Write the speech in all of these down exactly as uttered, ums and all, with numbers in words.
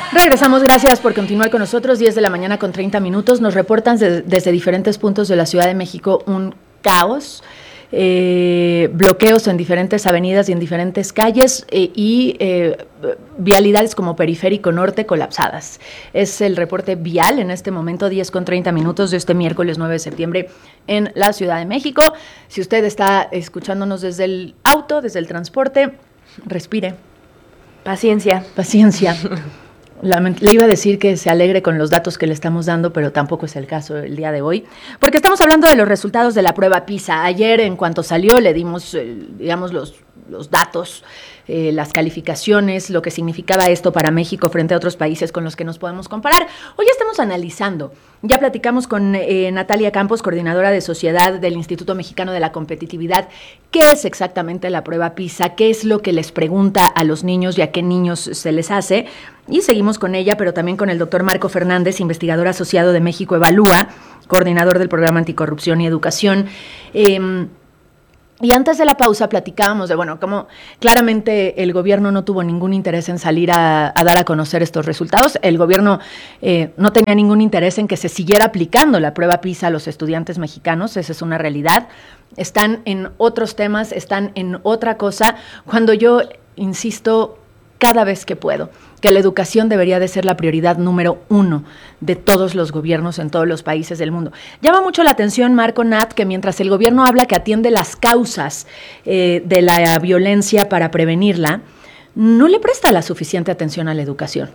Regresamos, gracias por continuar con nosotros. diez de la mañana con treinta minutos. Nos reportan de, desde diferentes puntos de la Ciudad de México un caos. Eh, bloqueos en diferentes avenidas y en diferentes calles eh, y eh, vialidades como Periférico Norte colapsadas. Es el reporte vial en este momento, diez con treinta minutos de este miércoles nueve de septiembre en la Ciudad de México. Si usted está escuchándonos desde el auto, desde el transporte, respire. Paciencia. Paciencia. Le iba a decir que se alegre con los datos que le estamos dando, pero tampoco es el caso el día de hoy, porque estamos hablando de los resultados de la prueba PISA. Ayer, en cuanto salió, le dimos, eh, digamos, los, los datos, eh, las calificaciones, lo que significaba esto para México frente a otros países con los que nos podemos comparar. Hoy estamos analizando, ya platicamos con eh, Natalia Campos, coordinadora de Sociedad del Instituto Mexicano de la Competitividad, qué es exactamente la prueba PISA, qué es lo que les pregunta a los niños y a qué niños se les hace. Y seguimos con ella, pero también con el doctor Marco Fernández, investigador asociado de México Evalúa, coordinador del Programa Anticorrupción y Educación. Eh, y antes de la pausa platicábamos de, bueno, cómo claramente el gobierno no tuvo ningún interés en salir a, a dar a conocer estos resultados. El gobierno eh, no tenía ningún interés en que se siguiera aplicando la prueba PISA a los estudiantes mexicanos, esa es una realidad. Están en otros temas, están en otra cosa, cuando yo insisto cada vez que puedo que la educación debería de ser la prioridad número uno de todos los gobiernos en todos los países del mundo. Llama mucho la atención, Marco, Nat, que mientras el gobierno habla que atiende las causas eh, de la violencia para prevenirla, no le presta la suficiente atención a la educación.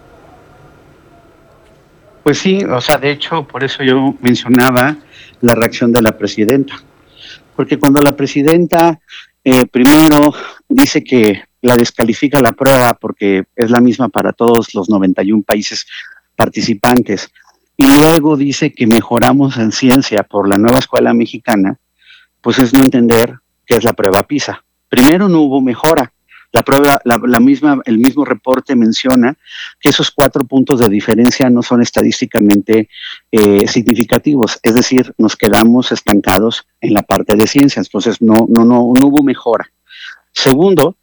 Pues sí, o sea, de hecho, por eso yo mencionaba la reacción de la presidenta. Porque cuando la presidenta eh, primero dice que la descalifica la prueba porque es la misma para todos los noventa y uno países participantes, y luego dice que mejoramos en ciencia por la nueva escuela mexicana, pues es no entender qué es la prueba PISA. Primero, no hubo mejora. La prueba, la, la misma, el mismo reporte menciona que esos cuatro puntos de diferencia no son estadísticamente eh, significativos, es decir, nos quedamos estancados en la parte de ciencias, entonces no, no, no, no hubo mejora. Segundo,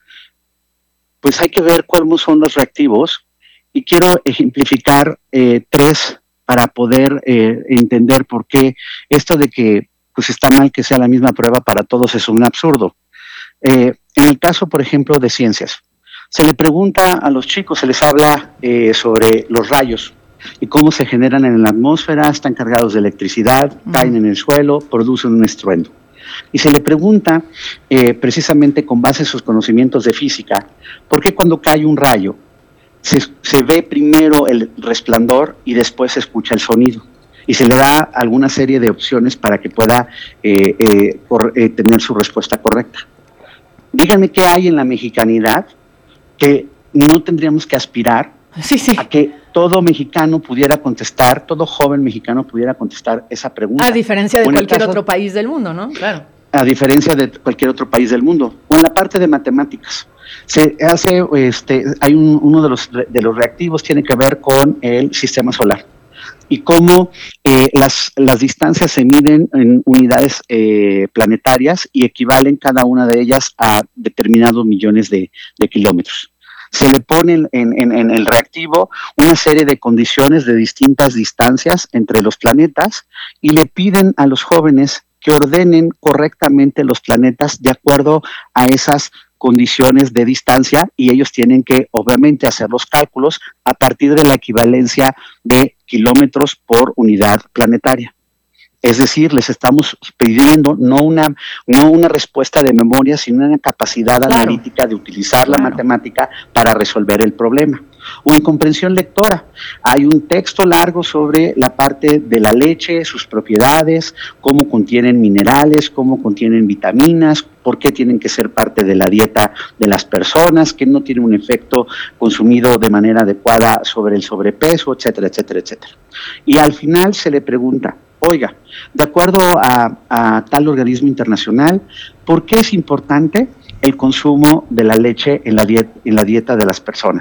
pues hay que ver cuáles son los reactivos, y quiero ejemplificar eh, tres para poder eh, entender por qué esto de que pues está mal que sea la misma prueba para todos es un absurdo. Eh, en el caso, por ejemplo, de ciencias, se le pregunta a los chicos, se les habla eh, sobre los rayos y cómo se generan en la atmósfera, están cargados de electricidad, uh-huh. caen en el suelo, producen un estruendo. Y se le pregunta, eh, precisamente con base en sus conocimientos de física, ¿por qué cuando cae un rayo se, se ve primero el resplandor y después se escucha el sonido? Y se le da alguna serie de opciones para que pueda eh, eh, cor, eh, tener su respuesta correcta. Díganme qué hay en la mexicanidad que no tendríamos que aspirar sí, sí. a que todo mexicano pudiera contestar, todo joven mexicano pudiera contestar esa pregunta. A diferencia de cualquier caso, otro país del mundo, ¿no? Claro. A diferencia de cualquier otro país del mundo. O en la parte de matemáticas. Se hace, este, hay un, uno de los, de los reactivos tiene que ver con el sistema solar. Y cómo eh, las, las distancias se miden en unidades eh, planetarias y equivalen cada una de ellas a determinados millones de, de kilómetros. Se le pone en, en, en el reactivo una serie de condiciones de distintas distancias entre los planetas y le piden a los jóvenes que ordenen correctamente los planetas de acuerdo a esas condiciones de distancia, y ellos tienen que obviamente hacer los cálculos a partir de la equivalencia de kilómetros por unidad planetaria. Es decir, les estamos pidiendo no una, no una respuesta de memoria, sino una capacidad claro. analítica de utilizar claro. la matemática para resolver el problema. O en comprensión lectora, hay un texto largo sobre la parte de la leche, sus propiedades, cómo contienen minerales, cómo contienen vitaminas, por qué tienen que ser parte de la dieta de las personas, que no tiene un efecto consumido de manera adecuada sobre el sobrepeso, etcétera, etcétera, etcétera. Y al final se le pregunta, oiga, de acuerdo a, a tal organismo internacional, ¿por qué es importante el consumo de la leche en la dieta, en la dieta de las personas?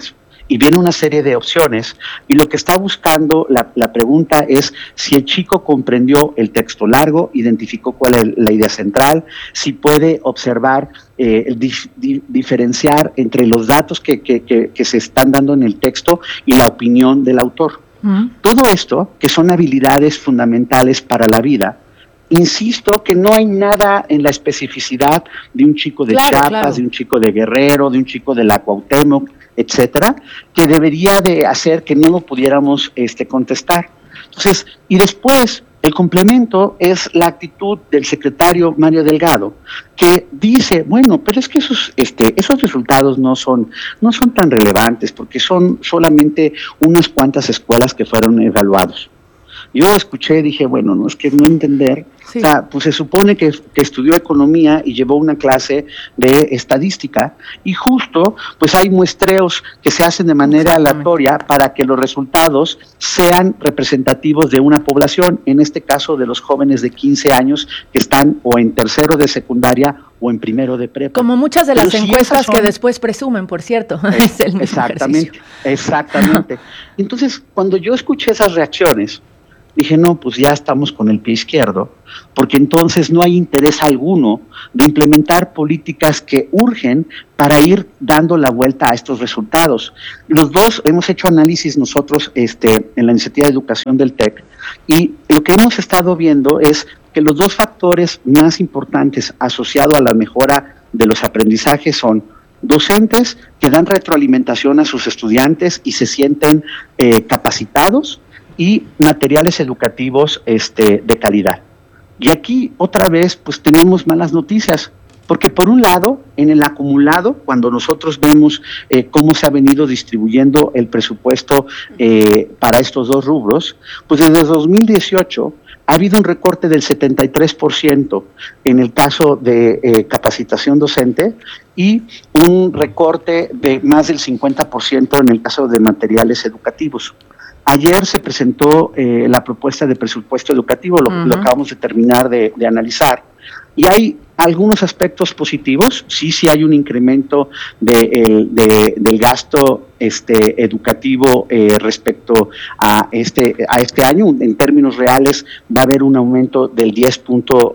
y viene una serie de opciones, y lo que está buscando, la, la pregunta es si el chico comprendió el texto largo, identificó cuál es la idea central, si puede observar, eh, dif, di, diferenciar entre los datos que, que, que, que se están dando en el texto y la opinión del autor. Uh-huh. Todo esto, que son habilidades fundamentales para la vida, insisto que no hay nada en la especificidad de un chico de claro, Chiapas, claro. de un chico de Guerrero, de un chico de la Cuauhtémoc, etcétera, que debería de hacer que no lo pudiéramos este, contestar. Entonces, y después, el complemento es la actitud del secretario Mario Delgado, que dice, bueno, pero es que esos, este, esos resultados no son, no son tan relevantes, porque son solamente unas cuantas escuelas que fueron evaluados. Yo escuché y dije, bueno, no es que no entender, sí. O sea, pues se supone que, que estudió economía y llevó una clase de estadística, y justo, pues hay muestreos que se hacen de manera aleatoria para que los resultados sean representativos de una población, en este caso de los jóvenes de quince años que están o en tercero de secundaria o en primero de prepa. Como muchas de las Pero encuestas si son... que después presumen, por cierto. Es, es el mismo exactamente, ejercicio. Exactamente. Entonces, cuando yo escuché esas reacciones, dije, no, pues ya estamos con el pie izquierdo, porque entonces no hay interés alguno de implementar políticas que urgen para ir dando la vuelta a estos resultados. Los dos hemos hecho análisis nosotros este, en la iniciativa de educación del TEC, y lo que hemos estado viendo es que los dos factores más importantes asociados a la mejora de los aprendizajes son docentes que dan retroalimentación a sus estudiantes y se sienten eh, capacitados, y materiales educativos este, de calidad. Y aquí, otra vez, pues tenemos malas noticias, porque por un lado, en el acumulado, cuando nosotros vemos eh, cómo se ha venido distribuyendo el presupuesto eh, para estos dos rubros, pues desde dos mil dieciocho ha habido un recorte del setenta y tres por ciento en el caso de eh, capacitación docente y un recorte de más del cincuenta por ciento en el caso de materiales educativos. Ayer se presentó eh, la propuesta de presupuesto educativo, lo, uh-huh. lo acabamos de terminar de, de analizar, y hay algunos aspectos positivos. Sí, sí hay un incremento de, el, de, del gasto este, educativo eh, respecto a este, a este año. En términos reales va a haber un aumento del diez punto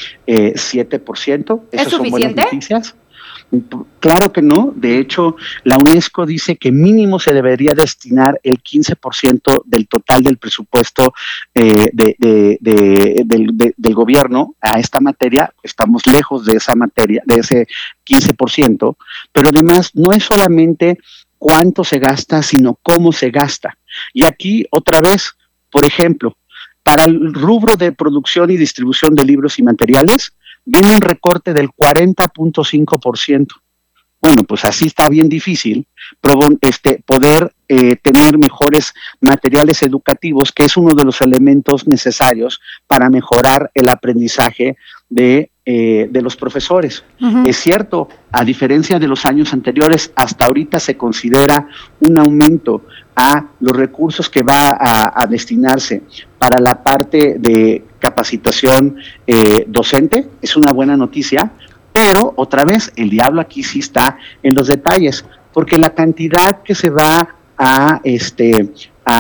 siete por ciento. ¿Es Esas suficiente? Son buenas noticias. Claro que no. De hecho, la UNESCO dice que mínimo se debería destinar el quince por ciento del total del presupuesto eh, de, de, de, de, de, del gobierno a esta materia. Estamos lejos de esa materia, de ese quince por ciento, pero además no es solamente cuánto se gasta, sino cómo se gasta. Y aquí, otra vez, por ejemplo, para el rubro de producción y distribución de libros y materiales, viene un recorte del cuarenta punto cinco por ciento. Bueno, pues así está bien difícil este, poder eh, tener mejores materiales educativos, que es uno de los elementos necesarios para mejorar el aprendizaje de, eh, de los profesores. Uh-huh. Es cierto, a diferencia de los años anteriores, hasta ahorita se considera un aumento a los recursos que va a, a destinarse para la parte de capacitación eh, docente. Es una buena noticia, pero otra vez el diablo aquí sí está en los detalles, porque la cantidad que se va a este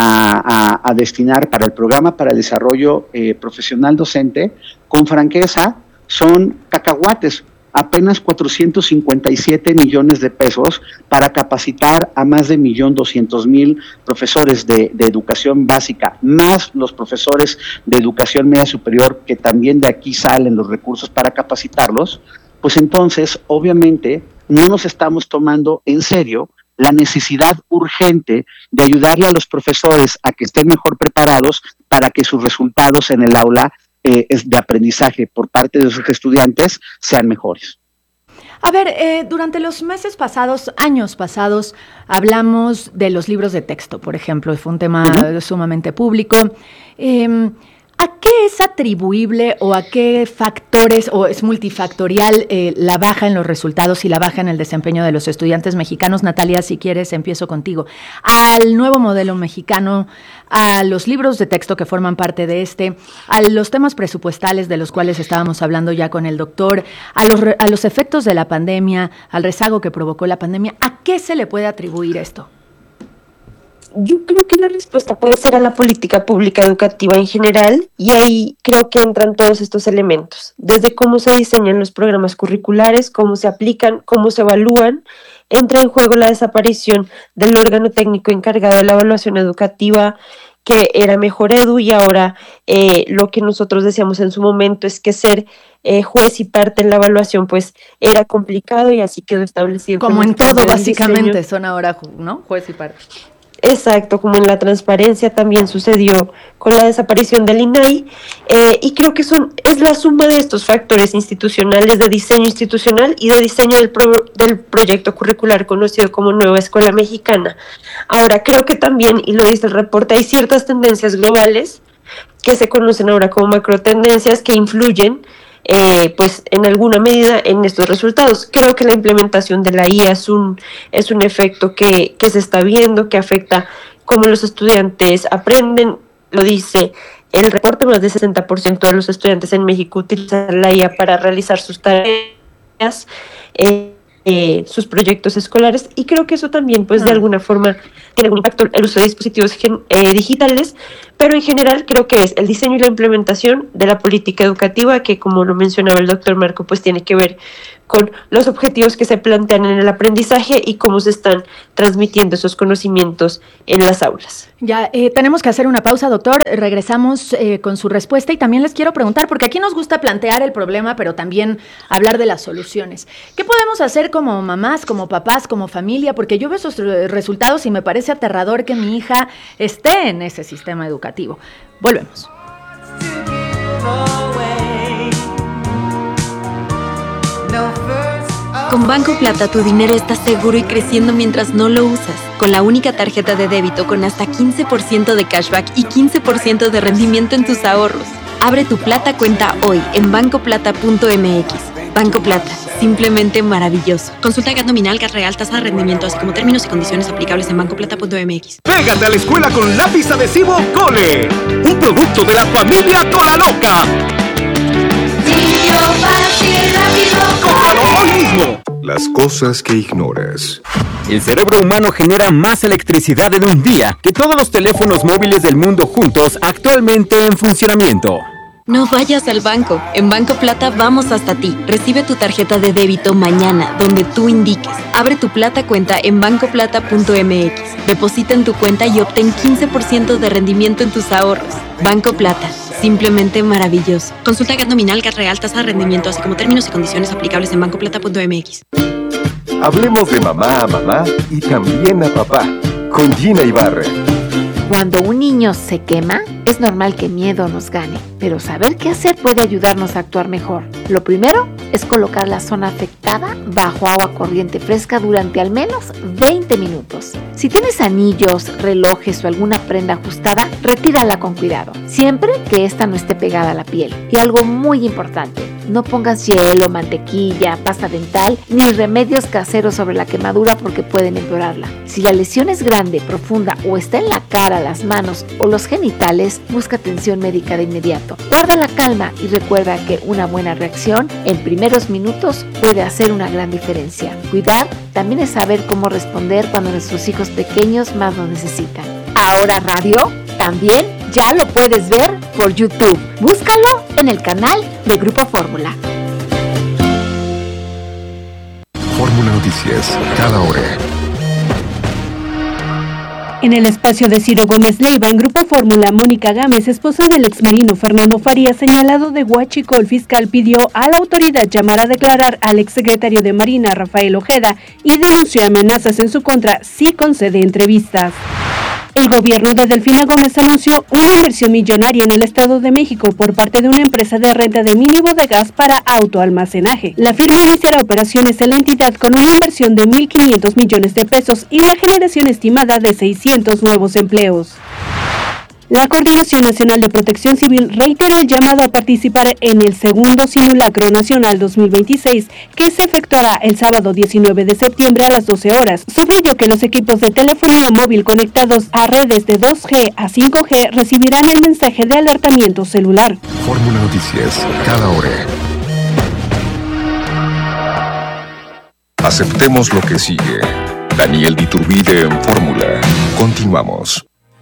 a, a, a destinar para el programa para el desarrollo eh, profesional docente, con franqueza, son cacahuates. Apenas cuatrocientos cincuenta y siete millones de pesos para capacitar a más de un millón doscientos mil profesores de, de educación básica, más los profesores de educación media superior, que también de aquí salen los recursos para capacitarlos. Pues entonces, obviamente, no nos estamos tomando en serio la necesidad urgente de ayudarle a los profesores a que estén mejor preparados para que sus resultados en el aula Eh, de aprendizaje por parte de sus estudiantes sean mejores. A ver, eh, durante los meses pasados, años pasados, hablamos de los libros de texto, por ejemplo, fue un tema uh-huh. sumamente público. Eh, ¿A qué es atribuible o a qué factores, o es multifactorial, eh, la baja en los resultados y la baja en el desempeño de los estudiantes mexicanos? Natalia, si quieres, empiezo contigo. Al nuevo modelo mexicano, a los libros de texto que forman parte de este, a los temas presupuestales de los cuales estábamos hablando ya con el doctor, a los, a los efectos de la pandemia, al rezago que provocó la pandemia, ¿a qué se le puede atribuir esto? Yo creo que la respuesta puede ser a la política pública educativa en general, y ahí creo que entran todos estos elementos, desde cómo se diseñan los programas curriculares, cómo se aplican, cómo se evalúan. Entra en juego la desaparición del órgano técnico encargado de la evaluación educativa, que era Mejor Edu, y ahora eh, lo que nosotros decíamos en su momento es que ser eh, juez y parte en la evaluación pues era complicado, y así quedó establecido. Como en todo, básicamente, son ahora, ¿no?, juez y parte. Exacto, como en la transparencia también sucedió con la desaparición del I N A I, eh, y creo que son, es la suma de estos factores institucionales, de diseño institucional y de diseño del, pro, del proyecto curricular conocido como Nueva Escuela Mexicana. Ahora, creo que también, y lo dice el reporte, hay ciertas tendencias globales que se conocen ahora como macrotendencias que influyen Eh, pues en alguna medida en estos resultados. Creo que la implementación de la I A es un, es un efecto que, que se está viendo, que afecta cómo los estudiantes aprenden. Lo dice el reporte, más del sesenta por ciento de los estudiantes en México utilizan la I A para realizar sus tareas, eh, eh, sus proyectos escolares, y creo que eso también pues de alguna forma tiene un impacto el uso de dispositivos gen, eh, digitales, pero en general creo que es el diseño y la implementación de la política educativa que, como lo mencionaba el doctor Marco, pues tiene que ver con los objetivos que se plantean en el aprendizaje y cómo se están transmitiendo esos conocimientos en las aulas. Ya, eh, tenemos que hacer una pausa, doctor. Regresamos eh, con su respuesta, y también les quiero preguntar, porque aquí nos gusta plantear el problema, pero también hablar de las soluciones. ¿Qué podemos hacer como mamás, como papás, como familia? Porque yo veo esos resultados y me parece aterrador que mi hija esté en ese sistema educativo. Volvemos. Con Banco Plata tu dinero está seguro y creciendo mientras no lo usas. Con la única tarjeta de débito con hasta quince por ciento de cashback y quince por ciento de rendimiento en tus ahorros. Abre tu Plata cuenta hoy en banco plata punto m x. Banco Plata, simplemente maravilloso. Consulta G A T nominal, G A T real, tasa de rendimiento, así como términos y condiciones aplicables en banco plata punto m x. Pégate a la escuela con lápiz adhesivo Cole, un producto de la familia Tola Loca. ¡Cómpralo hoy mismo! Las cosas que ignoras. El cerebro humano genera más electricidad en un día que todos los teléfonos móviles del mundo juntos actualmente en funcionamiento. No vayas al banco. En Banco Plata vamos hasta ti. Recibe tu tarjeta de débito mañana, donde tú indiques. Abre tu Plata cuenta en banco plata punto m x. Deposita en tu cuenta y obtén quince por ciento de rendimiento en tus ahorros. Banco Plata, simplemente maravilloso. Consulta G A T nominal, G A T real, tasa de rendimiento, así como términos y condiciones aplicables en banco plata punto m x. Hablemos de mamá a mamá y también a papá, con Gina Ibarra. Cuando un niño se quema, es normal que miedo nos gane, pero saber qué hacer puede ayudarnos a actuar mejor. Lo primero es colocar la zona afectada bajo agua corriente fresca durante al menos veinte minutos. Si tienes anillos, relojes o alguna prenda ajustada, retírala con cuidado, siempre que ésta no esté pegada a la piel. Y algo muy importante, no pongas hielo, mantequilla, pasta dental ni remedios caseros sobre la quemadura porque pueden empeorarla. Si la lesión es grande, profunda o está en la cara, las manos o los genitales, busca atención médica de inmediato. Guarda la calma y recuerda que una buena reacción en primeros minutos puede hacer una gran diferencia. Cuidar también es saber cómo responder cuando nuestros hijos pequeños más lo necesitan. Ahora Radio también ya lo puedes ver por YouTube. Búscalo en el canal de Grupo Fórmula. Fórmula Noticias, cada hora. En el espacio de Ciro Gómez Leiva, en Grupo Fórmula, Mónica Gámez, esposa del exmarino Fernando Farías, señalado de huachico, el fiscal pidió a la autoridad llamar a declarar al exsecretario de Marina, Rafael Ojeda, y denunció amenazas en su contra si concede entrevistas. El gobierno de Delfina Gómez anunció una inversión millonaria en el Estado de México por parte de una empresa de renta de mini bodegas para autoalmacenaje. La firma iniciará operaciones en la entidad con una inversión de mil quinientos millones de pesos y la generación estimada de seiscientos nuevos empleos. La Coordinación Nacional de Protección Civil reiteró el llamado a participar en el segundo Simulacro Nacional dos mil veintiséis, que se efectuará el sábado diecinueve de septiembre a las doce horas. Subrayó que los equipos de telefonía móvil conectados a redes de dos G a cinco G recibirán el mensaje de alertamiento celular. Fórmula Noticias, cada hora. Aceptemos lo que sigue, Daniel Iturbide en Fórmula. Continuamos.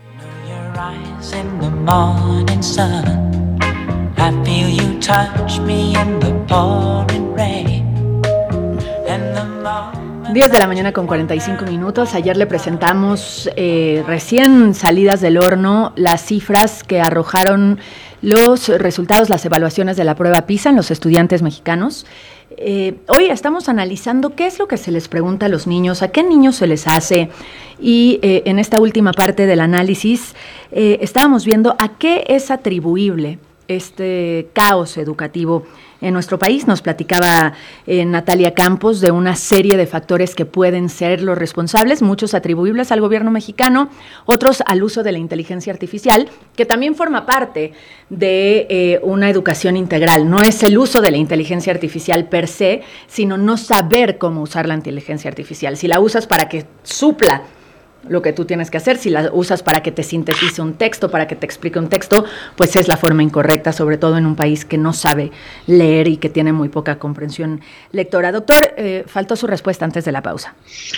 diez de la mañana con cuarenta y cinco minutos. Ayer le presentamos eh, recién salidas del horno las cifras que arrojaron los resultados, las evaluaciones de la prueba PISA en los estudiantes mexicanos. Eh, hoy estamos analizando qué es lo que se les pregunta a los niños, a qué niños se les hace, y eh, en esta última parte del análisis eh, estábamos viendo a qué es atribuible este caos educativo en nuestro país. Nos platicaba eh, Natalia Campos de una serie de factores que pueden ser los responsables, muchos atribuibles al gobierno mexicano, otros al uso de la inteligencia artificial, que también forma parte de eh, una educación integral. No es el uso de la inteligencia artificial per se, sino no saber cómo usar la inteligencia artificial. Si la usas para que supla lo que tú tienes que hacer, si la usas para que te sintetice un texto, para que te explique un texto, pues es la forma incorrecta, sobre todo en un país que no sabe leer y que tiene muy poca comprensión lectora. Doctor, eh, faltó su respuesta antes de la pausa.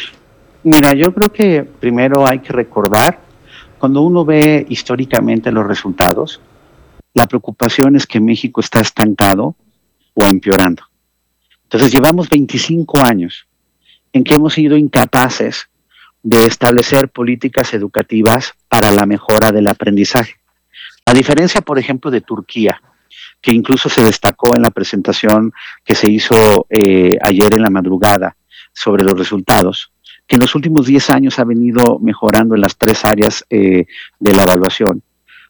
Mira, yo creo que primero hay que recordar, cuando uno ve históricamente los resultados, la preocupación es que México está estancado o empeorando. Entonces llevamos veinticinco años en que hemos sido incapaces de establecer políticas educativas para la mejora del aprendizaje. A diferencia, por ejemplo, de Turquía, que incluso se destacó en la presentación que se hizo eh, ayer en la madrugada sobre los resultados, que en los últimos diez años ha venido mejorando en las tres áreas eh, de la evaluación,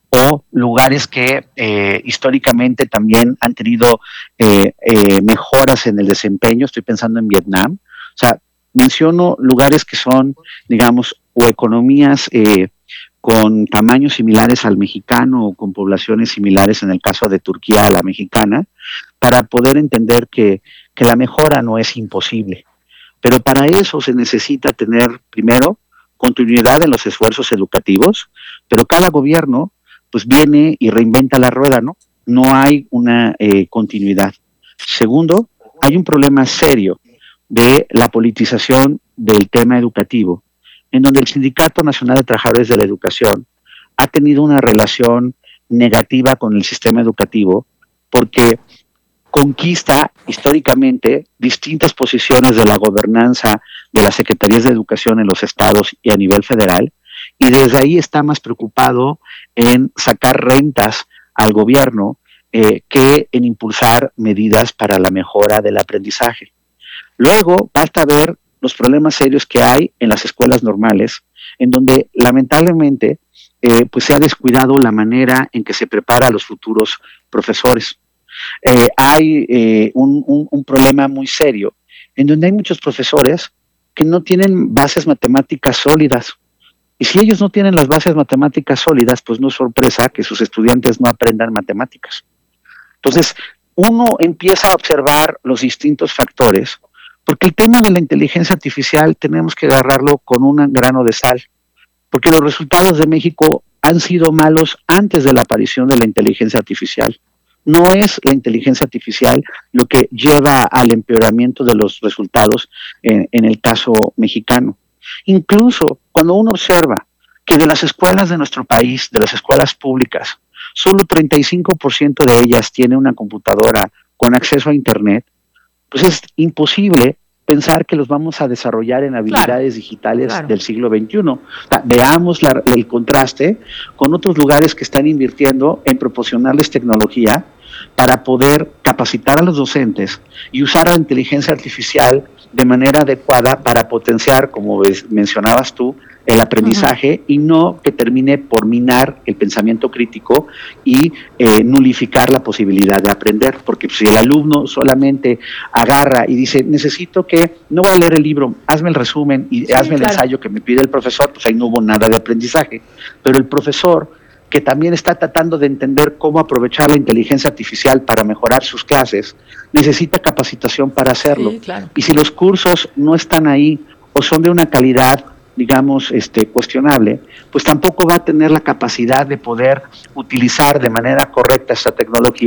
o lugares que eh, históricamente también han tenido eh, eh, mejoras en el desempeño. Estoy pensando en Vietnam. O sea, menciono lugares que son, digamos, o economías eh, con tamaños similares al mexicano o con poblaciones similares, en el caso de Turquía, a la mexicana, para poder entender que, que la mejora no es imposible. Pero para eso se necesita tener, primero, continuidad en los esfuerzos educativos, pero cada gobierno pues viene y reinventa la rueda, ¿no? No hay una eh, continuidad. Segundo, hay un problema serio de la politización del tema educativo, en donde el Sindicato Nacional de Trabajadores de la Educación ha tenido una relación negativa con el sistema educativo, porque conquista históricamente distintas posiciones de la gobernanza de las secretarías de educación en los estados y a nivel federal, y desde ahí está más preocupado en sacar rentas al gobierno eh, que en impulsar medidas para la mejora del aprendizaje. Luego, basta ver los problemas serios que hay en las escuelas normales, en donde lamentablemente eh, pues se ha descuidado la manera en que se prepara a los futuros profesores. Eh, hay eh, un, un, un problema muy serio, en donde hay muchos profesores que no tienen bases matemáticas sólidas. Y si ellos no tienen las bases matemáticas sólidas, pues no es sorpresa que sus estudiantes no aprendan matemáticas. Entonces, uno empieza a observar los distintos factores, porque el tema de la inteligencia artificial tenemos que agarrarlo con un grano de sal, porque los resultados de México han sido malos antes de la aparición de la inteligencia artificial. No es la inteligencia artificial lo que lleva al empeoramiento de los resultados en, en el caso mexicano. Incluso cuando uno observa que de las escuelas de nuestro país, de las escuelas públicas, solo treinta y cinco por ciento de ellas tiene una computadora con acceso a Internet, pues es imposible pensar que los vamos a desarrollar en habilidades claro, digitales claro. del siglo veintiuno. O sea, veamos la, el contraste con otros lugares que están invirtiendo en proporcionarles tecnología para poder capacitar a los docentes y usar la inteligencia artificial de manera adecuada para potenciar, como ves, mencionabas tú, el aprendizaje, uh-huh. y no que termine por minar el pensamiento crítico y eh, nulificar la posibilidad de aprender, porque si el alumno solamente agarra y dice, necesito que, no voy a leer el libro, hazme el resumen y sí, hazme claro. el ensayo que me pide el profesor, pues ahí no hubo nada de aprendizaje. Pero el profesor, que también está tratando de entender cómo aprovechar la inteligencia artificial para mejorar sus clases, necesita capacitación para hacerlo. Sí, claro. Y si los cursos no están ahí o son de una calidad, digamos, este, cuestionable, pues tampoco va a tener la capacidad de poder utilizar de manera correcta esta tecnología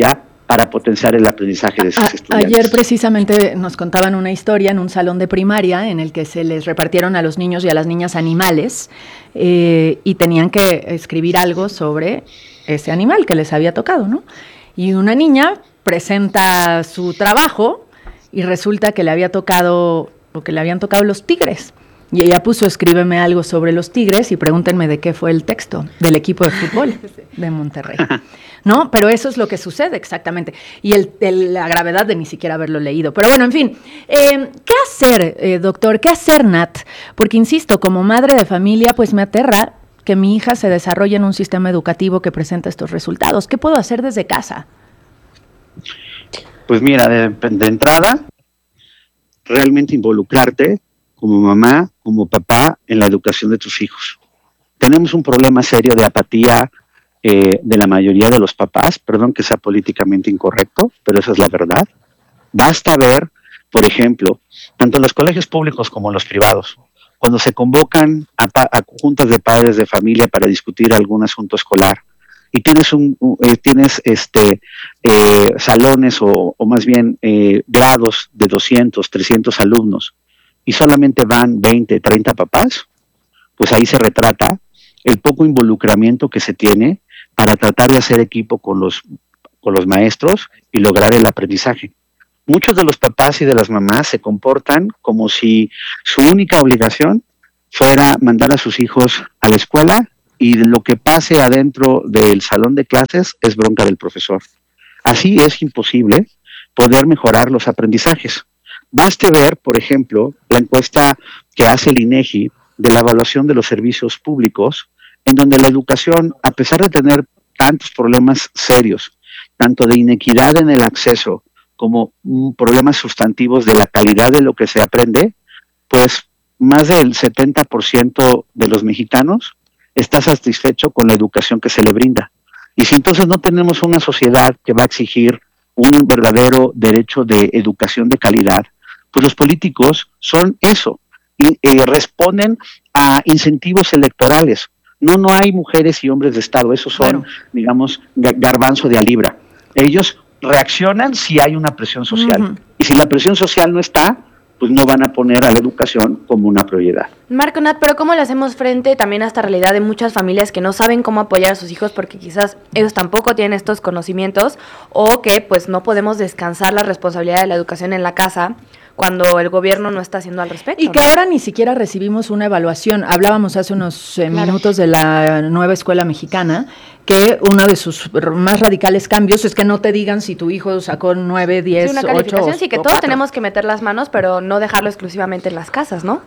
para potenciar el aprendizaje de sus A, estudiantes. Ayer precisamente nos contaban una historia en un salón de primaria en el que se les repartieron a los niños y a las niñas animales eh, y tenían que escribir algo sobre ese animal que les había tocado, ¿no? Y una niña presenta su trabajo y resulta que le había tocado, o que le habían tocado los tigres. Y ella puso, escríbeme algo sobre los tigres y pregúntenme de qué fue el texto del equipo de fútbol de Monterrey. ¿No? Pero eso es lo que sucede exactamente. Y el, el, la gravedad de ni siquiera haberlo leído. Pero bueno, en fin. Eh, ¿Qué hacer, eh, doctor? ¿Qué hacer, Nat? Porque, insisto, como madre de familia, pues me aterra que mi hija se desarrolle en un sistema educativo que presenta estos resultados. ¿Qué puedo hacer desde casa? Pues mira, de, de entrada, realmente involucrarte como mamá, como papá, en la educación de tus hijos. Tenemos un problema serio de apatía eh, de la mayoría de los papás, perdón que sea políticamente incorrecto, pero esa es la verdad. Basta ver, por ejemplo, tanto en los colegios públicos como en los privados, cuando se convocan a, a juntas de padres de familia para discutir algún asunto escolar, y tienes un eh, tienes este eh, salones o, o más bien eh, grados de doscientos, trescientos alumnos, y solamente van veinte, treinta papás, pues ahí se retrata el poco involucramiento que se tiene para tratar de hacer equipo con los, con los maestros y lograr el aprendizaje. Muchos de los papás y de las mamás se comportan como si su única obligación fuera mandar a sus hijos a la escuela y lo que pase adentro del salón de clases es bronca del profesor. Así es imposible poder mejorar los aprendizajes. Baste ver, por ejemplo, la encuesta que hace el INEGI de la evaluación de los servicios públicos, en donde la educación, a pesar de tener tantos problemas serios, tanto de inequidad en el acceso como mm, problemas sustantivos de la calidad de lo que se aprende, pues más del setenta por ciento de los mexicanos está satisfecho con la educación que se le brinda. Y si entonces no tenemos una sociedad que va a exigir un verdadero derecho de educación de calidad, pues los políticos son eso, y eh, responden a incentivos electorales. No, no hay mujeres y hombres de Estado, esos son, bueno, digamos, garbanzo de a libra. Ellos reaccionan si hay una presión social, uh-huh. y si la presión social no está, pues no van a poner a la educación como una prioridad. Marco, Nat, pero ¿cómo le hacemos frente también a esta realidad de muchas familias que no saben cómo apoyar a sus hijos porque quizás ellos tampoco tienen estos conocimientos o que pues no podemos descansar la responsabilidad de la educación en la casa cuando el gobierno no está haciendo al respecto? Y que ahora ni siquiera recibimos una evaluación. Hablábamos hace unos eh, claro. minutos de la nueva escuela mexicana, que uno de sus más radicales cambios es que no te digan si tu hijo sacó nueve, diez, sí, una calificación, ocho sí, que o todos cuatro. Tenemos que meter las manos, pero no dejarlo exclusivamente en las casas, ¿no?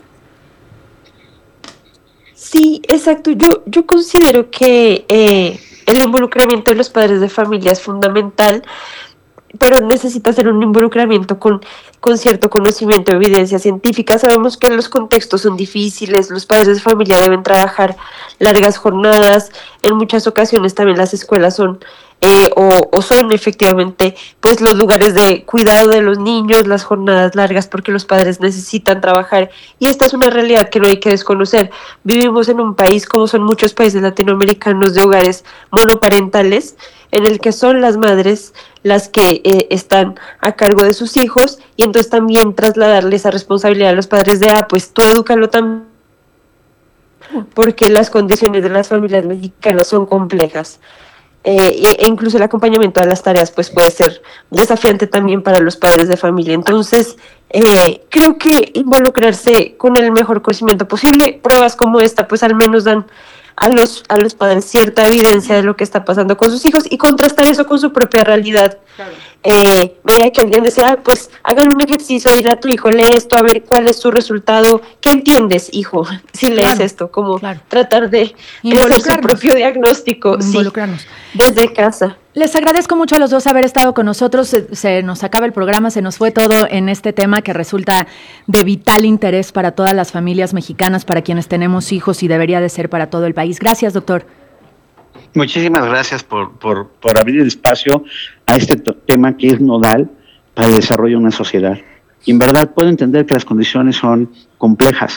Sí, exacto. Yo, yo considero que eh, el involucramiento de los padres de familia es fundamental, pero necesita ser un involucramiento con, con cierto conocimiento de evidencia científica. Sabemos que los contextos son difíciles, los padres de familia deben trabajar largas jornadas, en muchas ocasiones también las escuelas son eh, o, o son efectivamente pues los lugares de cuidado de los niños, las jornadas largas porque los padres necesitan trabajar, y esta es una realidad que no hay que desconocer. Vivimos en un país, como son muchos países latinoamericanos, de hogares monoparentales, en el que son las madres las que eh, están a cargo de sus hijos, y entonces también trasladarle esa responsabilidad a los padres de, ah, pues tú edúcalo también, porque las condiciones de las familias mexicanas son complejas. Eh, e incluso el acompañamiento a las tareas pues puede ser desafiante también para los padres de familia. Entonces eh, creo que involucrarse con el mejor conocimiento posible, pruebas como esta pues al menos dan a los, a los padres cierta evidencia de lo que está pasando con sus hijos y contrastar eso con su propia realidad. Claro. Eh, veía que alguien decía, pues hagan un ejercicio, dile a tu hijo, lee esto, a ver cuál es su resultado, ¿qué entiendes, hijo? Si lees claro, esto, como claro. tratar de, de hacer su propio diagnóstico, involucrarnos. Sí, desde casa. Les agradezco mucho a los dos haber estado con nosotros. Se, se nos acaba el programa, se nos fue todo en este tema que resulta de vital interés para todas las familias mexicanas, para quienes tenemos hijos, y debería de ser para todo el país. Gracias, doctor. Muchísimas gracias por, por, por abrir el espacio a este t- tema que es nodal para el desarrollo de una sociedad. Y en verdad puedo entender que las condiciones son complejas,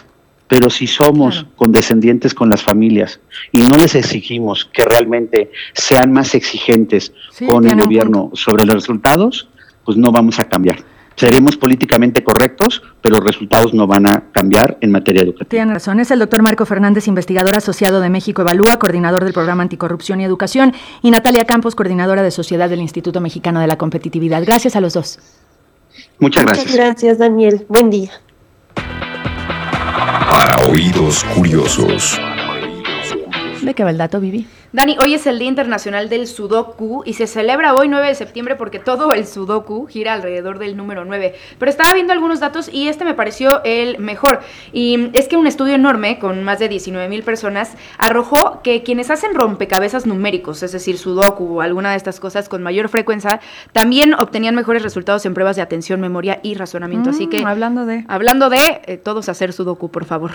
pero si somos claro. condescendientes con las familias y no les exigimos que realmente sean más exigentes sí, con el gobierno sobre los resultados, pues no vamos a cambiar. Seremos políticamente correctos, pero los resultados no van a cambiar en materia educativa. Tiene razón. Es el doctor Marco Fernández, investigador asociado de México Evalúa, coordinador del programa Anticorrupción y Educación, y Natalia Campos, coordinadora de Sociedad del Instituto Mexicano de la Competitividad. Gracias a los dos. Muchas gracias. Muchas gracias, Daniel. Buen día. Para oídos curiosos. ¿De qué va el dato, Vivi? Dani, hoy es el Día Internacional del Sudoku y se celebra hoy nueve de septiembre porque todo el Sudoku gira alrededor del número nueve. Pero estaba viendo algunos datos y este me pareció el mejor. Y es que un estudio enorme con más de diecinueve mil personas arrojó que quienes hacen rompecabezas numéricos, es decir, Sudoku o alguna de estas cosas con mayor frecuencia, también obtenían mejores resultados en pruebas de atención, memoria y razonamiento. Mm, Así que, hablando de... Hablando de, eh, todos hacer Sudoku, por favor.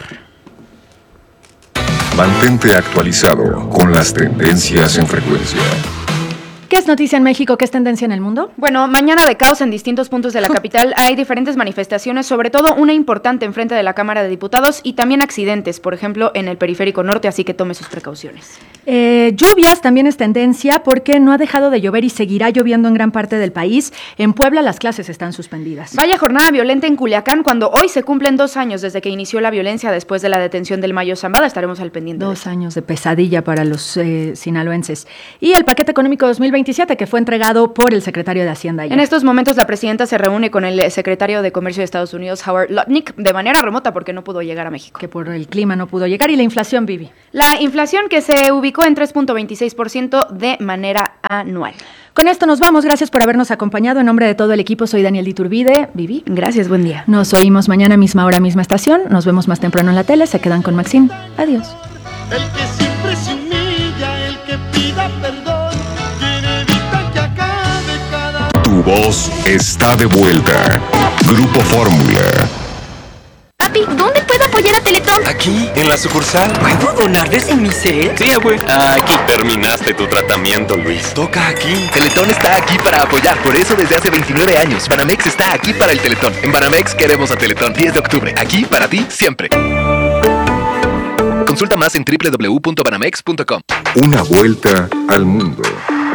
Mantente actualizado con las tendencias en frecuencia. ¿Qué es noticia en México? ¿Qué es tendencia en el mundo? Bueno, mañana de caos en distintos puntos de la capital. Hay diferentes manifestaciones, sobre todo una importante enfrente de la Cámara de Diputados y también accidentes, por ejemplo, en el Periférico Norte, así que tome sus precauciones. Eh, lluvias también es tendencia porque no ha dejado de llover y seguirá lloviendo en gran parte del país. En Puebla las clases están suspendidas. Vaya jornada violenta en Culiacán cuando hoy se cumplen dos años desde que inició la violencia después de la detención del Mayo Zambada. Estaremos al pendiente. Dos de años de pesadilla para los eh, sinaloenses. Y el paquete económico dos mil veintisiete que fue entregado por el secretario de Hacienda ayer. En estos momentos la presidenta se reúne con el secretario de Comercio de Estados Unidos, Howard Lutnick, de manera remota porque no pudo llegar a México. Que por el clima no pudo llegar. ¿Y la inflación, Vivi? La inflación que se ubicó en tres punto veintiséis por ciento de manera anual. Con esto nos vamos. Gracias por habernos acompañado. En nombre de todo el equipo, soy Daniel Diturbide. Vivi. Gracias, buen día. Nos oímos mañana, misma hora, misma estación. Nos vemos más temprano en la tele. Se quedan con Maxine. Adiós. El que siempre se humilla, el que pida perdón, quien evita que acabe cada... Tu voz está de vuelta. Grupo Fórmula. Papi, ¿dónde puedo apoyar a Teletón? Aquí, en la sucursal. ¿Puedo donarles en mi set? Sí, abue. Aquí. Terminaste tu tratamiento, Luis. Toca aquí. Teletón está aquí para apoyar. Por eso desde hace veintinueve años, Banamex está aquí para el Teletón. En Banamex queremos a Teletón. diez de octubre. Aquí para ti, siempre. Consulta más en doble u doble u doble u punto banamex punto com. Una vuelta al mundo.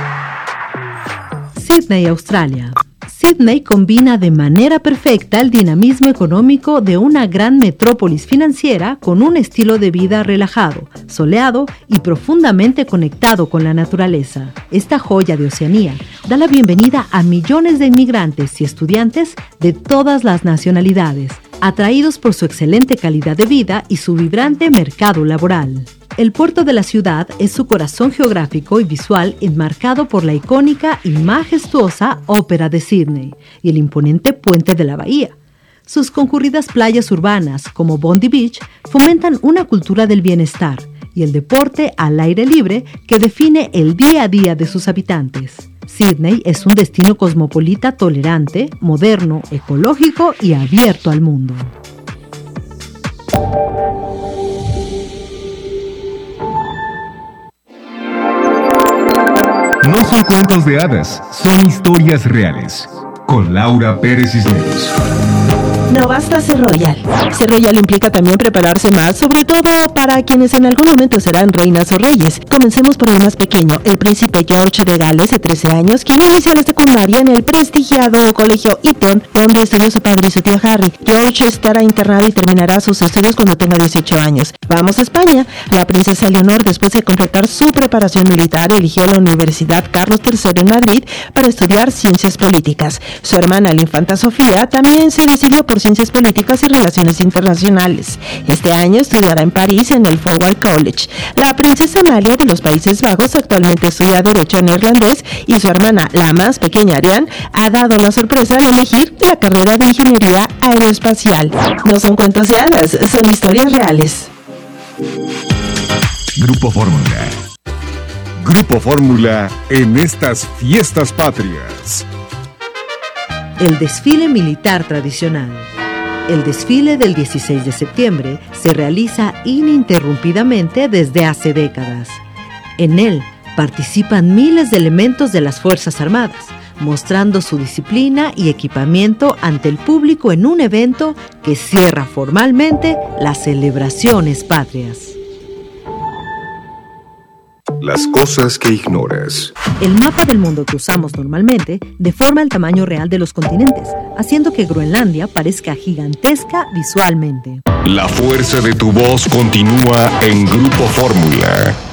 Sydney, Australia. Sydney combina de manera perfecta el dinamismo económico de una gran metrópolis financiera con un estilo de vida relajado, soleado y profundamente conectado con la naturaleza. Esta joya de Oceanía da la bienvenida a millones de inmigrantes y estudiantes de todas las nacionalidades, atraídos por su excelente calidad de vida y su vibrante mercado laboral. El puerto de la ciudad es su corazón geográfico y visual enmarcado por la icónica y majestuosa Ópera de Sydney y el imponente puente de la bahía. Sus concurridas playas urbanas, como Bondi Beach, fomentan una cultura del bienestar y el deporte al aire libre que define el día a día de sus habitantes. Sydney es un destino cosmopolita tolerante, moderno, ecológico y abierto al mundo. No son cuentos de hadas, son historias reales. Con Laura Pérez Cisneros. No basta ser royal. Ser royal implica también prepararse más, sobre todo para quienes en algún momento serán reinas o reyes. Comencemos por el más pequeño, el príncipe George de Gales, de trece años, quien inicia la secundaria en el prestigiado colegio Eton, donde estudió su padre y su tío Harry. George estará internado y terminará sus estudios cuando tenga dieciocho años. Vamos a España. La princesa Leonor, después de completar su preparación militar, eligió la Universidad Carlos tercero en Madrid para estudiar ciencias políticas. Su hermana, la infanta Sofía, también se decidió por Ciencias Políticas y Relaciones Internacionales. Este año estudiará en París en el Forward College. La princesa Amalia de los Países Bajos actualmente estudia Derecho Neerlandés y su hermana, la más pequeña Ariane, ha dado la sorpresa de elegir la carrera de Ingeniería Aeroespacial. No son cuentos de hadas, son historias reales. Grupo Fórmula. Grupo Fórmula en estas fiestas patrias. El desfile militar tradicional. El desfile del dieciséis de septiembre se realiza ininterrumpidamente desde hace décadas. En él participan miles de elementos de las Fuerzas Armadas, mostrando su disciplina y equipamiento ante el público en un evento que cierra formalmente las celebraciones patrias. Las cosas que ignoras. El mapa del mundo que usamos normalmente deforma el tamaño real de los continentes, haciendo que Groenlandia parezca gigantesca visualmente. La fuerza de tu voz continúa en Grupo Fórmula.